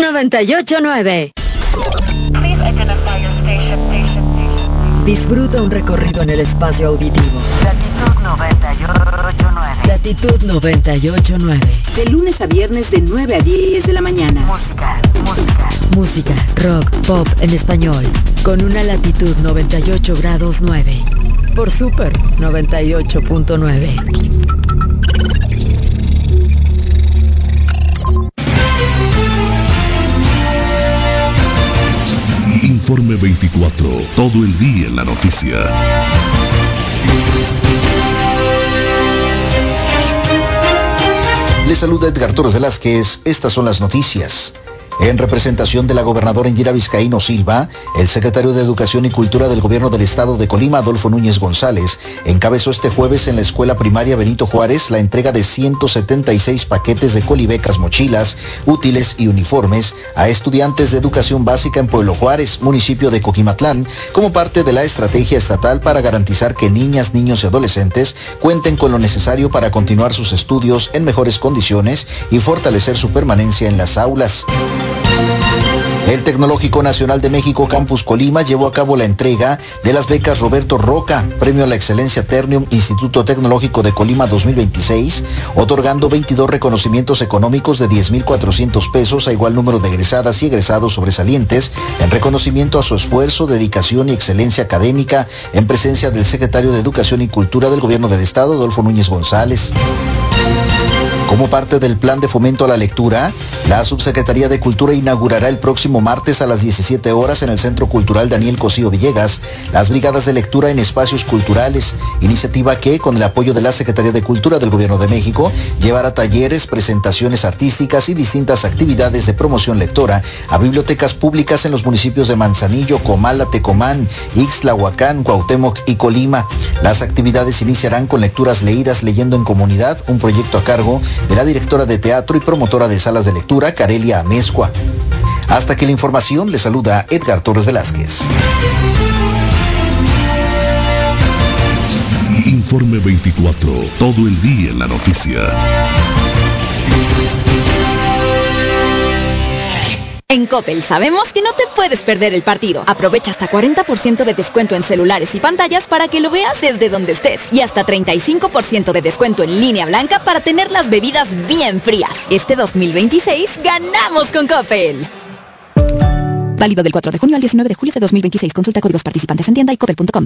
98.9. Disfruta un recorrido en el espacio auditivo. Latitud 98.9. Latitud 98.9. De lunes a viernes de 9 a 10 de la mañana. Música, rock, pop en español. Con una latitud 98 grados 9. Por Super 98.9. Informe 24, todo el día en la noticia. Les saluda Edgar Torres Velázquez, estas son las noticias. En representación de la gobernadora Indira Vizcaíno Silva, el secretario de Educación y Cultura del Gobierno del Estado de Colima, Adolfo Núñez González, encabezó este jueves en la Escuela Primaria Benito Juárez la entrega de 176 paquetes de colibecas, mochilas, útiles y uniformes a estudiantes de educación básica en Pueblo Juárez, municipio de Coquimatlán, como parte de la estrategia estatal para garantizar que niñas, niños y adolescentes cuenten con lo necesario para continuar sus estudios en mejores condiciones y fortalecer su permanencia en las aulas. El Tecnológico Nacional de México Campus Colima llevó a cabo la entrega de las becas Roberto Roca, Premio a la Excelencia Ternium Instituto Tecnológico de Colima 2026, otorgando 22 reconocimientos económicos de 10,400 pesos a igual número de egresadas y egresados sobresalientes en reconocimiento a su esfuerzo, dedicación y excelencia académica en presencia del secretario de Educación y Cultura del Gobierno del Estado, Adolfo Núñez González. Como parte del plan de fomento a la lectura, la Subsecretaría de Cultura inaugurará el próximo martes a las 17 horas en el Centro Cultural Daniel Cosío Villegas las brigadas de lectura en espacios culturales, iniciativa que, con el apoyo de la Secretaría de Cultura del Gobierno de México, llevará talleres, presentaciones artísticas y distintas actividades de promoción lectora a bibliotecas públicas en los municipios de Manzanillo, Comala, Tecomán, Ixtla, Huacán, Cuauhtémoc y Colima. Las actividades iniciarán con lecturas leídas Leyendo en Comunidad, un proyecto a cargo de la directora de teatro y promotora de salas de lectura, Carelia Amezcua. Hasta que la información, le saluda Edgar Torres Velázquez. Informe 24, todo el día en la noticia. En Coppel sabemos que no te puedes perder el partido. Aprovecha hasta 40% de descuento en celulares y pantallas para que lo veas desde donde estés. Y hasta 35% de descuento en línea blanca para tener las bebidas bien frías. Este 2026 ganamos con Coppel. Válido del 4 de junio al 19 de julio de 2026. Consulta códigos participantes en tienda y coppel.com.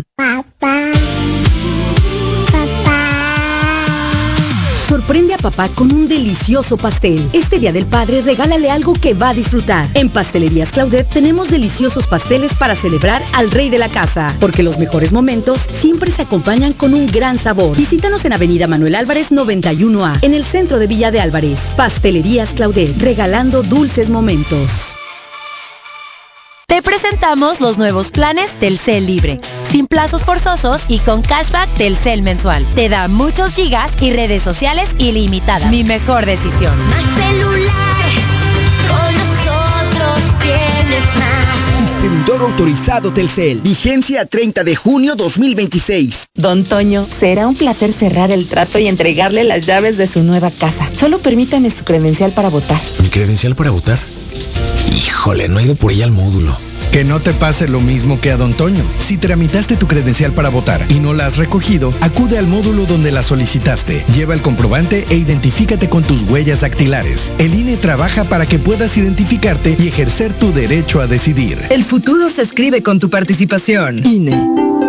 Sorprende a papá con un delicioso pastel. Este Día del Padre regálale algo que va a disfrutar. En Pastelerías Claudet tenemos deliciosos pasteles para celebrar al rey de la casa, porque los mejores momentos siempre se acompañan con un gran sabor. Visítanos en Avenida Manuel Álvarez 91A, en el centro de Villa de Álvarez. Pastelerías Claudet, regalando dulces momentos. Te presentamos los nuevos planes Telcel Libre, sin plazos forzosos y con cashback Telcel mensual. Te da muchos gigas y redes sociales ilimitadas. Mi mejor decisión. Más celular, con nosotros tienes más. Distribuidor autorizado Telcel. Vigencia 30 de junio 2026. Don Toño, será un placer cerrar el trato y entregarle las llaves de su nueva casa. Solo permítame su credencial para votar. ¿Mi credencial para votar? Híjole, no he ido por ella al módulo. Que no te pase lo mismo que a Don Toño. Si tramitaste tu credencial para votar y no la has recogido, acude al módulo donde la solicitaste. Lleva el comprobante e identifícate con tus huellas dactilares. El INE trabaja para que puedas identificarte y ejercer tu derecho a decidir. El futuro se escribe con tu participación. INE.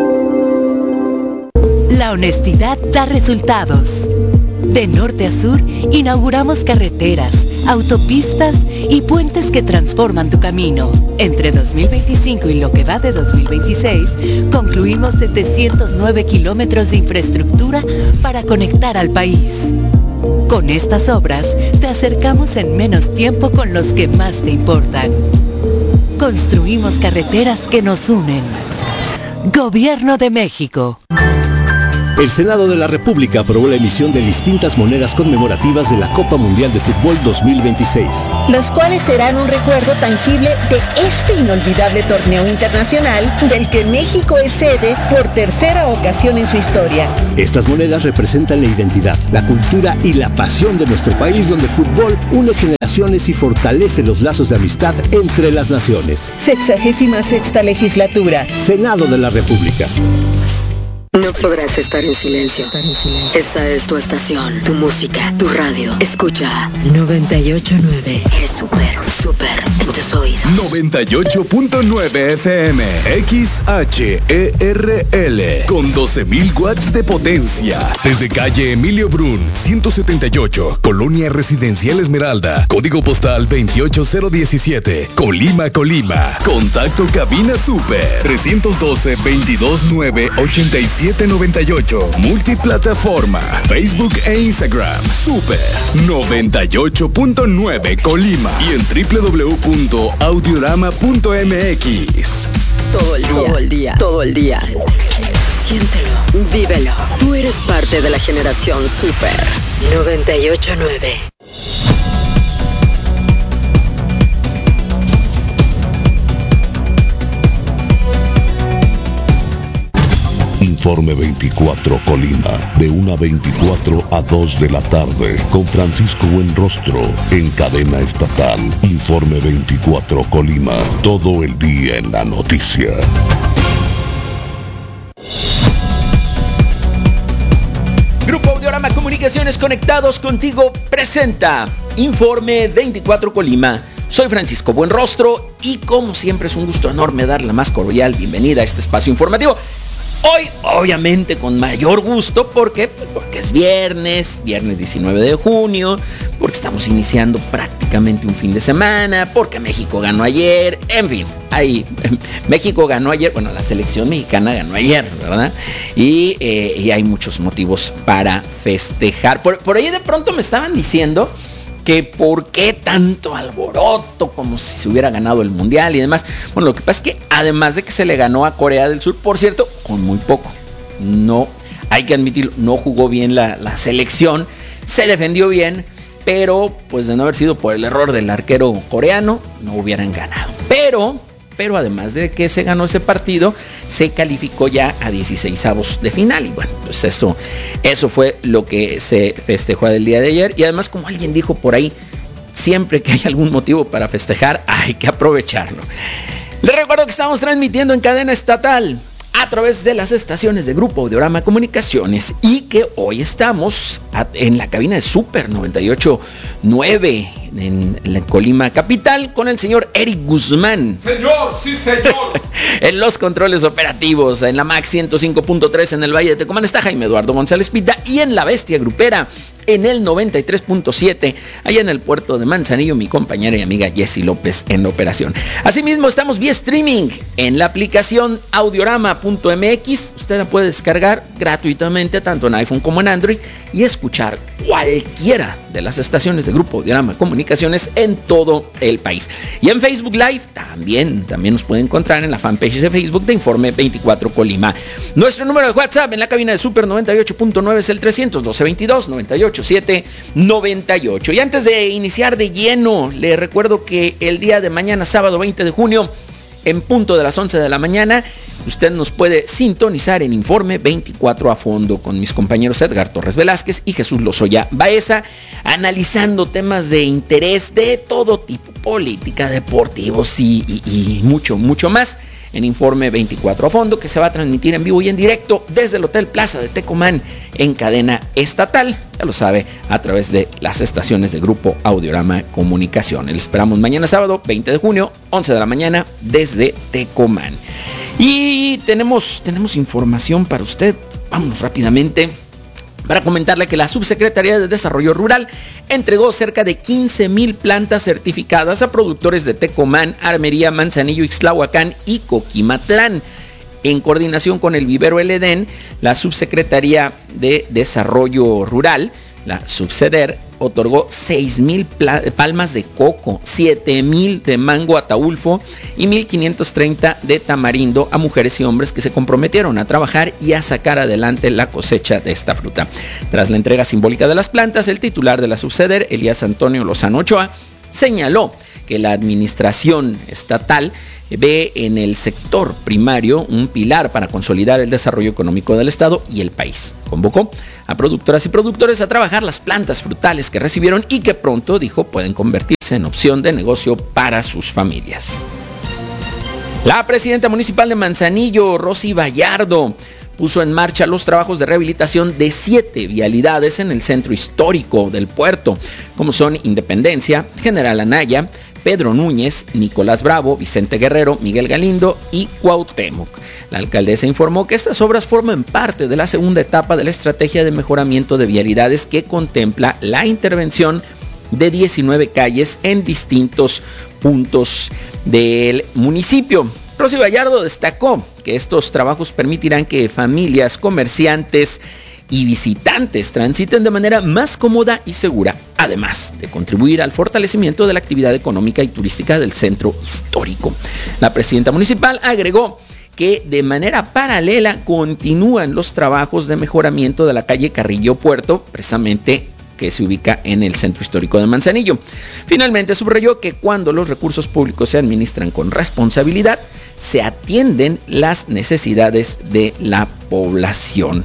La honestidad da resultados. De norte a sur, inauguramos carreteras, autopistas y puentes que transforman tu camino. Entre 2025 y lo que va de 2026, concluimos 709 kilómetros de infraestructura para conectar al país. Con estas obras, te acercamos en menos tiempo con los que más te importan. Construimos carreteras que nos unen. Gobierno de México. El Senado de la República aprobó la emisión de distintas monedas conmemorativas de la Copa Mundial de Fútbol 2026. Las cuales serán un recuerdo tangible de este inolvidable torneo internacional del que México es sede por tercera ocasión en su historia. Estas monedas representan la identidad, la cultura y la pasión de nuestro país, donde el fútbol une generaciones instituciones y fortalece los lazos de amistad entre las naciones. 66ª legislatura. Senado de la República. No podrás estar en silencio. Esta es tu estación, tu música, tu radio. Escucha 98.9. Eres súper en tus oídos. 98.9 FM XHERL con 12.000 watts de potencia. Desde calle Emilio Brun, 178, Colonia Residencial Esmeralda, código postal 28017, Colima, Colima. Contacto cabina super 312-229-8798. Multiplataforma, Facebook e Instagram. Super 98.9 Colima y en www.audiorama.mx. Todo el día. Siéntelo, vívelo. Tú eres parte de la generación Super 98.9. Informe 24 Colima, de 1:24 a 2 de la tarde, con Francisco Buenrostro, en cadena estatal. Informe 24 Colima, todo el día en la noticia. Grupo Audiorama Comunicaciones, conectados contigo, presenta Informe 24 Colima. Soy Francisco Buenrostro y como siempre es un gusto enorme dar la más cordial bienvenida a este espacio informativo. Hoy, obviamente, con mayor gusto, porque es viernes 19 de junio, porque estamos iniciando prácticamente un fin de semana, porque México ganó ayer, en fin, México ganó ayer, bueno, la selección mexicana ganó ayer, ¿verdad? Y hay muchos motivos para festejar. Por ahí de pronto me estaban diciendo que por qué tanto alboroto, como si se hubiera ganado el mundial y demás. Bueno, lo que pasa es que además de que se le ganó a Corea del Sur, por cierto, con muy poco, no, hay que admitirlo, no jugó bien la selección, se defendió bien, pero pues de no haber sido por el error del arquero coreano, no hubieran ganado. Pero además de que se ganó ese partido, se calificó ya a 16avos de final. Y bueno, pues eso fue lo que se festejó el día de ayer. Y además, como alguien dijo por ahí, siempre que hay algún motivo para festejar, hay que aprovecharlo. Les recuerdo que estamos transmitiendo en cadena estatal a través de las estaciones de Grupo Audiorama Comunicaciones y que hoy estamos en la cabina de Super 98.9 en la Colima Capital con el señor Eric Guzmán. Señor, sí señor. En los controles operativos, en la MAX 105.3 en el Valle de Tecomán está Jaime Eduardo González Pita y en la Bestia Grupera en el 93.7, allá en el puerto de Manzanillo, mi compañera y amiga Jessy López en la operación. Asimismo, estamos vía streaming en la aplicación audiorama.mx. Usted la puede descargar gratuitamente, tanto en iPhone como en Android, y escuchar cualquiera de las estaciones de Grupo Audiorama Comunicaciones en todo el país. Y en Facebook Live también nos puede encontrar en la fanpage de Facebook de Informe 24 Colima. Nuestro número de WhatsApp en la cabina de Super 98.9 es el 300-222-98-798. Y antes de iniciar de lleno, le recuerdo que el día de mañana, sábado 20 de junio, en punto de las 11 de la mañana, usted nos puede sintonizar en Informe 24 a fondo con mis compañeros Edgar Torres Velázquez y Jesús Lozoya Baeza, analizando temas de interés de todo tipo, política, deportivos y mucho más. En Informe 24 a fondo, que se va a transmitir en vivo y en directo desde el Hotel Plaza de Tecomán en cadena estatal, ya lo sabe, a través de las estaciones de Grupo Audiorama Comunicaciones. Le esperamos mañana sábado 20 de junio, 11 de la mañana desde Tecomán. Y tenemos información para usted. Vámonos rápidamente para comentarle que la Subsecretaría de Desarrollo Rural entregó cerca de 15,000 plantas certificadas a productores de Tecomán, Armería, Manzanillo, Ixtlahuacán y Coquimatlán. En coordinación con el vivero El Edén, la Subsecretaría de Desarrollo Rural, la Subseder, otorgó 6,000 palmas de coco, 7,000 de mango ataulfo y 1,530 de tamarindo a mujeres y hombres que se comprometieron a trabajar y a sacar adelante la cosecha de esta fruta. Tras la entrega simbólica de las plantas, el titular de la Subseder, Elías Antonio Lozano Ochoa, señaló que la administración estatal ve en el sector primario un pilar para consolidar el desarrollo económico del Estado y el país. Convocó a productoras y productores a trabajar las plantas frutales que recibieron y que pronto, dijo, pueden convertirse en opción de negocio para sus familias. La presidenta municipal de Manzanillo, Rosy Vallardo, puso en marcha los trabajos de rehabilitación de 7 vialidades en el centro histórico del puerto, como son Independencia, General Anaya, Pedro Núñez, Nicolás Bravo, Vicente Guerrero, Miguel Galindo y Cuauhtémoc. La alcaldesa informó que estas obras forman parte de la segunda etapa de la estrategia de mejoramiento de vialidades que contempla la intervención de 19 calles en distintos puntos del municipio. Rosy Vallardo destacó que estos trabajos permitirán que familias, comerciantes y visitantes transiten de manera más cómoda y segura, además de contribuir al fortalecimiento de la actividad económica y turística del centro histórico. La presidenta municipal agregó que de manera paralela continúan los trabajos de mejoramiento de la calle Carrillo Puerto, precisamente que se ubica en el centro histórico de Manzanillo. Finalmente subrayó que cuando los recursos públicos se administran con responsabilidad, se atienden las necesidades de la población.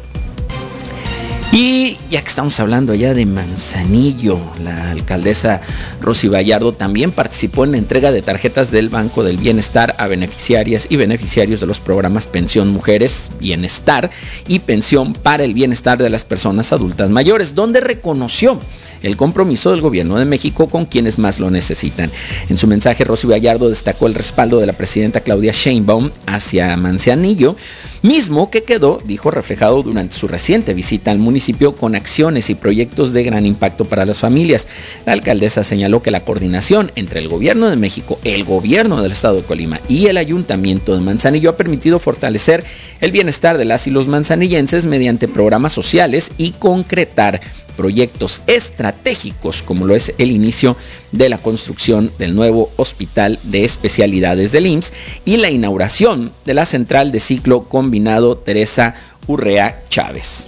Y ya que estamos hablando allá de Manzanillo, la alcaldesa Rosy Vallardo también participó en la entrega de tarjetas del Banco del Bienestar a beneficiarias y beneficiarios de los programas Pensión Mujeres, Bienestar y Pensión para el Bienestar de las Personas Adultas Mayores, donde reconoció el compromiso del gobierno de México con quienes más lo necesitan. En su mensaje, Rosy Vallardo destacó el respaldo de la presidenta Claudia Sheinbaum hacia Manzanillo, mismo que quedó, dijo, reflejado durante su reciente visita al municipio con acciones y proyectos de gran impacto para las familias. La alcaldesa señaló que la coordinación entre el gobierno de México, el gobierno del estado de Colima y el ayuntamiento de Manzanillo ha permitido fortalecer el bienestar de las y los manzanillenses mediante programas sociales y concretar proyectos estratégicos como lo es el inicio de la construcción del nuevo hospital de especialidades del IMSS y la inauguración de la central de ciclo combinado Teresa Urrea Chávez.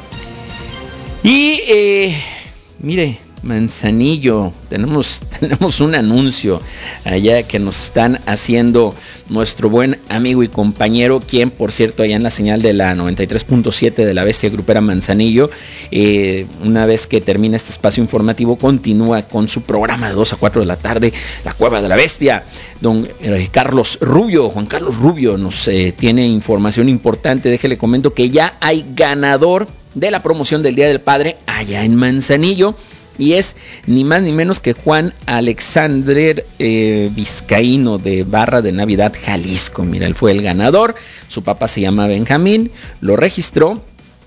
Y mire, Manzanillo, tenemos un anuncio allá que nos están haciendo nuestro buen amigo y compañero, quien por cierto allá en la señal de la 93.7 de la Bestia Grupera Manzanillo, una vez que termina este espacio informativo, continúa con su programa de 2 a 4 de la tarde, La Cueva de la Bestia. Don Juan Carlos Rubio nos tiene información importante. Déjele comento que ya hay ganador de la promoción del Día del Padre allá en Manzanillo. Y es ni más ni menos que Juan Alexander Vizcaíno de Barra de Navidad, Jalisco. Mira, él fue el ganador. Su papá se llama Benjamín, lo registró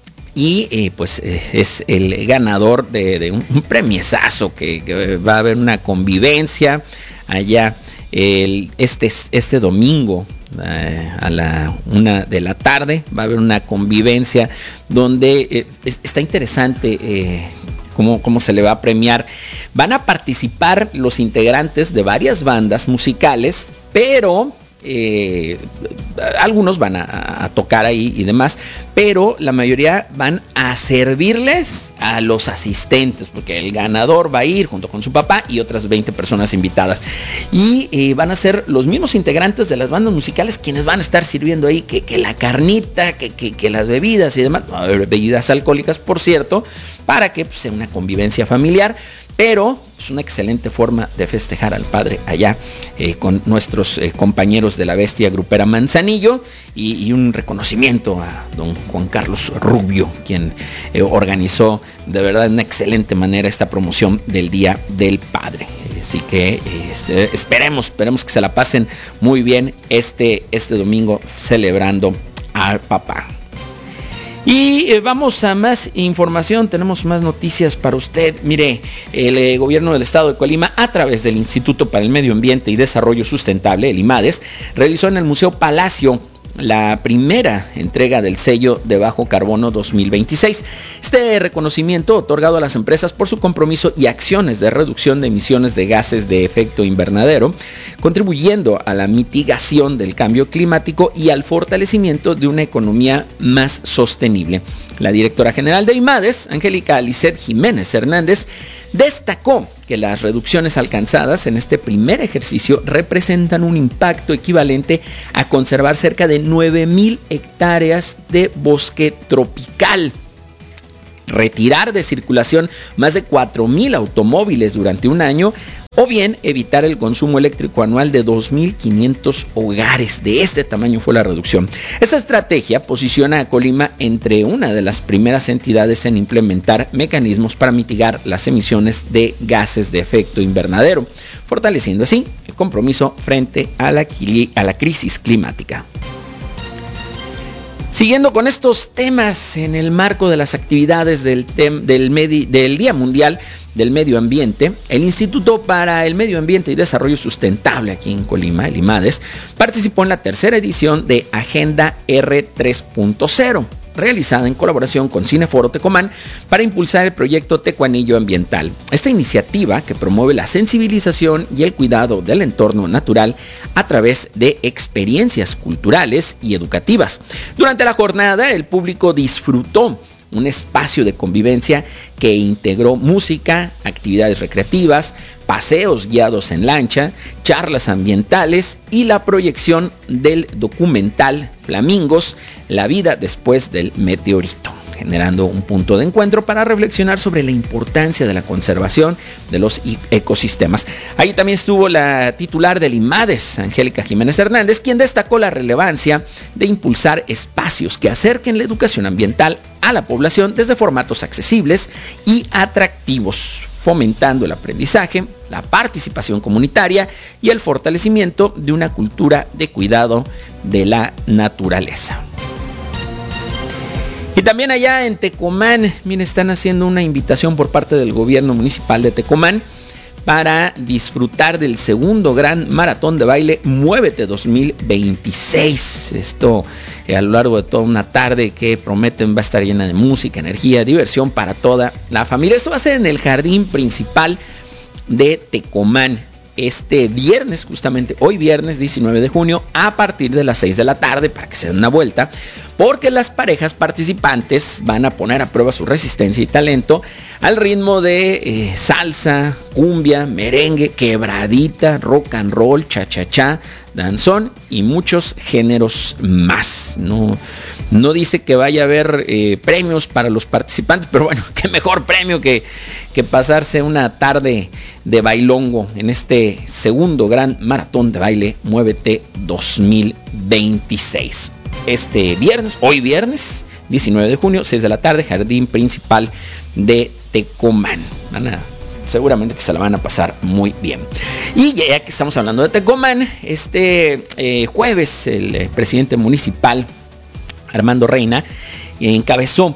y es el ganador de un premiesazo que va a haber una convivencia allá este domingo a la 1 de la tarde. Va a haber una convivencia donde está interesante cómo se le va a premiar. Van a participar los integrantes de varias bandas musicales, pero algunos van a tocar ahí y demás, pero la mayoría van a servirles a los asistentes, porque el ganador va a ir junto con su papá y otras 20 personas invitadas, y van a ser los mismos integrantes de las bandas musicales quienes van a estar sirviendo ahí que la carnita, que las bebidas y demás. Va a haber bebidas alcohólicas, por cierto, para que sea una convivencia familiar, pero es una excelente forma de festejar al padre allá con nuestros compañeros de la Bestia Grupera Manzanillo, y un reconocimiento a don Juan Carlos Rubio, quien organizó de verdad de una excelente manera esta promoción del Día del Padre. Así que esperemos que se la pasen muy bien este domingo celebrando al papá. Y vamos a más información, tenemos más noticias para usted. Mire, el gobierno del estado de Colima, a través del Instituto para el Medio Ambiente y Desarrollo Sustentable, el IMADES, realizó en el Museo Palacio la primera entrega del sello de bajo carbono 2026. Este reconocimiento otorgado a las empresas por su compromiso y acciones de reducción de emisiones de gases de efecto invernadero, contribuyendo a la mitigación del cambio climático y al fortalecimiento de una economía más sostenible. La directora general de IMADES, Angélica Alicet Jiménez Hernández, destacó que las reducciones alcanzadas en este primer ejercicio representan un impacto equivalente a conservar cerca de 9,000 hectáreas de bosque tropical. retirar de circulación más de 4,000 automóviles durante un año, o bien evitar el consumo eléctrico anual de 2,500 hogares. De este tamaño fue la reducción. Esta estrategia posiciona a Colima entre una de las primeras entidades en implementar mecanismos para mitigar las emisiones de gases de efecto invernadero, fortaleciendo así el compromiso frente a la crisis climática. Siguiendo con estos temas en el marco de las actividades del Día Mundial del Medio Ambiente, el Instituto para el Medio Ambiente y Desarrollo Sustentable aquí en Colima, el IMADES, participó en la tercera edición de Agenda R3.0, realizada en colaboración con Cineforo Tecomán para impulsar el proyecto Tecuanillo Ambiental. Esta iniciativa, que promueve la sensibilización y el cuidado del entorno natural a través de experiencias culturales y educativas. Durante la jornada, el público disfrutó un espacio de convivencia que integró música, actividades recreativas, paseos guiados en lancha, charlas ambientales y la proyección del documental Flamingos, la vida después del meteorito, generando un punto de encuentro para reflexionar sobre la importancia de la conservación de los ecosistemas. Ahí también estuvo la titular del IMADES, Angélica Jiménez Hernández, quien destacó la relevancia de impulsar espacios que acerquen la educación ambiental a la población desde formatos accesibles y atractivos, fomentando el aprendizaje, la participación comunitaria y el fortalecimiento de una cultura de cuidado de la naturaleza. Y también allá en Tecomán, miren, están haciendo una invitación por parte del gobierno municipal de Tecomán para disfrutar del segundo gran maratón de baile Muévete 2026. Esto a lo largo de toda una tarde que prometen va a estar llena de música, energía, diversión para toda la familia. Esto va a ser en el jardín principal de Tecomán. Este viernes, justamente hoy viernes 19 de junio, a partir de las 6 de la tarde, para que se den una vuelta, porque las parejas participantes van a poner a prueba su resistencia y talento al ritmo de salsa, cumbia, merengue, quebradita, rock and roll, cha-cha-cha, danzón y muchos géneros más. No dice que vaya a haber premios para los participantes, pero bueno, qué mejor premio que pasarse una tarde de bailongo en este segundo gran maratón de baile Muévete 2026. Este viernes, hoy viernes 19 de junio, 6 de la tarde, jardín principal de Tecomán. Seguramente que se la van a pasar muy bien. Y ya que estamos hablando de Tecomán, este jueves el presidente municipal Armando Reina encabezó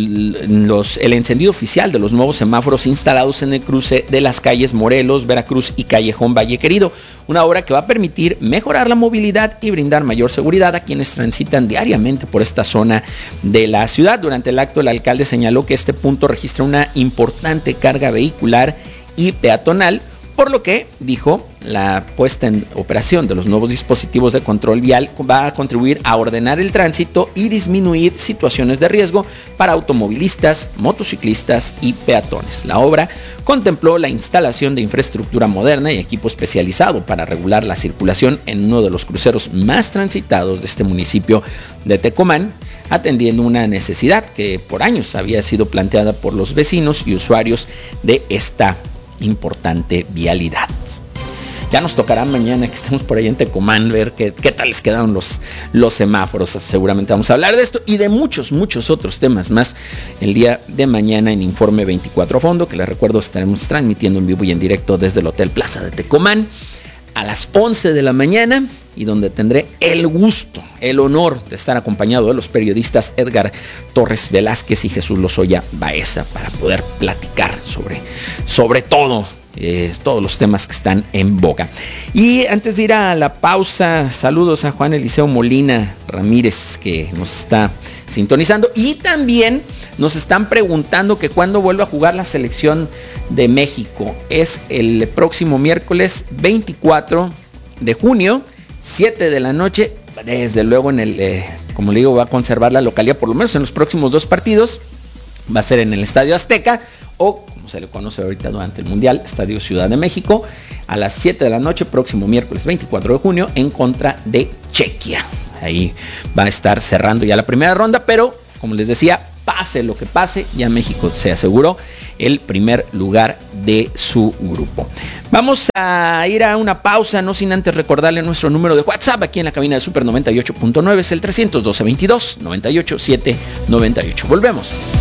el encendido oficial de los nuevos semáforos instalados en el cruce de las calles Morelos, Veracruz y Callejón Valle Querido, una obra que va a permitir mejorar la movilidad y brindar mayor seguridad a quienes transitan diariamente por esta zona de la ciudad. Durante el acto, el alcalde señaló que este punto registra una importante carga vehicular y peatonal, por lo que, dijo, la puesta en operación de los nuevos dispositivos de control vial va a contribuir a ordenar el tránsito y disminuir situaciones de riesgo para automovilistas, motociclistas y peatones. La obra contempló la instalación de infraestructura moderna y equipo especializado para regular la circulación en uno de los cruceros más transitados de este municipio de Tecomán, atendiendo una necesidad que por años había sido planteada por los vecinos y usuarios de esta importante vialidad. Ya nos tocará mañana que estemos por ahí en Tecomán ver qué tal les quedaron los semáforos. Seguramente vamos a hablar de esto y de muchos otros temas más el día de mañana en Informe 24 a fondo, que les recuerdo estaremos transmitiendo en vivo y en directo desde el Hotel Plaza de Tecomán a las 11 de la mañana, y donde tendré el gusto, el honor de estar acompañado de los periodistas Edgar Torres Velázquez y Jesús Lozoya Baeza para poder platicar sobre todo todos los temas que están en boga. Y antes de ir a la pausa, saludos a Juan Eliseo Molina Ramírez, que nos está sintonizando, y también nos están preguntando que cuándo vuelve a jugar la selección de México. Es el próximo miércoles 24 de junio, 7 de la noche. Desde luego como le digo, va a conservar la localidad por lo menos en los próximos 2 partidos. Va a ser en el Estadio Azteca, o como se le conoce ahorita durante el Mundial, Estadio Ciudad de México, a las 7 de la noche, próximo miércoles 24 de junio, en contra de Chequia. Ahí va a estar cerrando ya la primera ronda, pero como les decía, pase lo que pase, ya México se aseguró el primer lugar de su grupo. Vamos a ir a una pausa, no sin antes recordarle nuestro número de WhatsApp aquí en la cabina de Super 98.9, es el 312-22-98-798. Volvemos.